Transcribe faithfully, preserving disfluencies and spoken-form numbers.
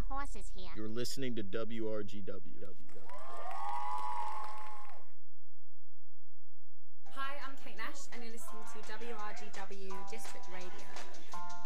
horses here. You're listening to W R G W. Hi, I'm Kate Nash, and you're listening to W R G W District Radio.